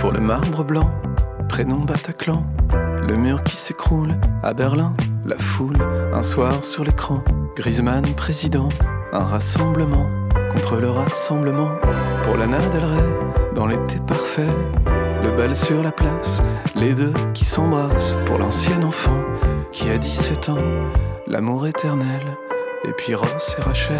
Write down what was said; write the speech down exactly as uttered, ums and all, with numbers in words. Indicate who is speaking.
Speaker 1: Pour le marbre blanc, prénom Bataclan. Le mur qui s'écroule, à Berlin, la foule. Un soir sur l'écran, Griezmann président. Un rassemblement contre le rassemblement. Pour Lana Del Rey, dans l'été parfait. Le bal sur la place, les deux qui s'embrassent. Pour l'ancien enfant qui a dix-sept ans, l'amour éternel. Et puis Ross et Rachel.